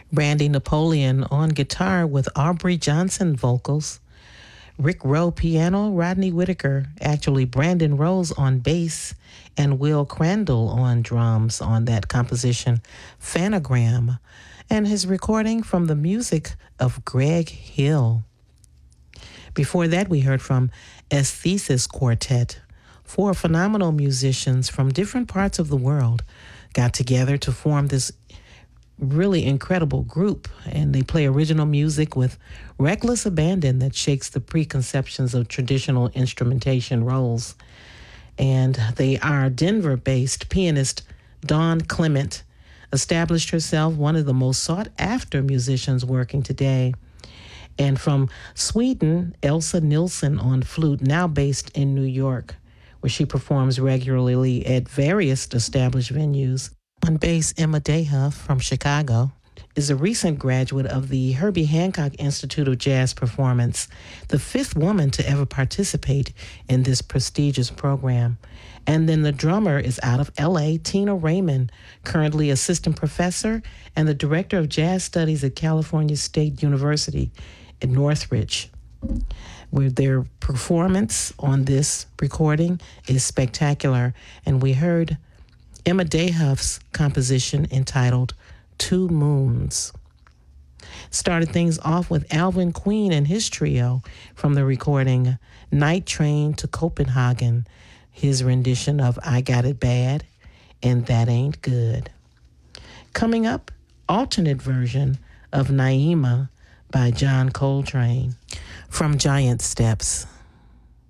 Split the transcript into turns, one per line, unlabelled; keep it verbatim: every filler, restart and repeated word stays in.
Brandy Napoleon on guitar with Aubrey Johnson vocals, Rick Rowe piano, Rodney Whitaker, actually Brandon Rose on bass, and Will Crandall on drums on that composition, Phanogram, and his recording from the music of Greg Hill. Before that, we heard from Aesthesis Quartet. Four phenomenal musicians from different parts of the world got together to form this really incredible group, and they play original music with reckless abandon that shakes the preconceptions of traditional instrumentation roles. And they are Denver-based pianist Dawn Clement established herself one of the most sought-after musicians working today. And from Sweden, Elsa Nilsson on flute, now based in New York, where she performs regularly at various established venues. On bass, Emma Dehuff from Chicago is a recent graduate of the Herbie Hancock Institute of Jazz Performance, the fifth woman to ever participate in this prestigious program. And then the drummer is out of L A, Tina Raymond, currently assistant professor and the director of jazz studies at California State University in Northridge, where their performance on this recording is spectacular. And we heard Emma Dehuff's composition entitled Two Moons. Started things off with Alvin Queen and his trio from the recording Night Train to Copenhagen, his rendition of I Got It Bad and That Ain't Good. Coming up, alternate version of Naima by John Coltrane from Giant Steps.